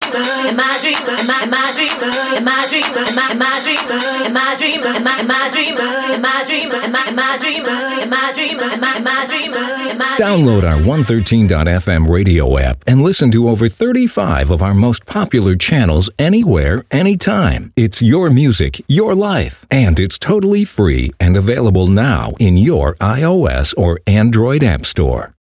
Download our 113.fm radio app and listen to over 35 of our most popular channels anywhere, anytime. It's your music, your life, and it's totally free and available now in your iOS or Android app store.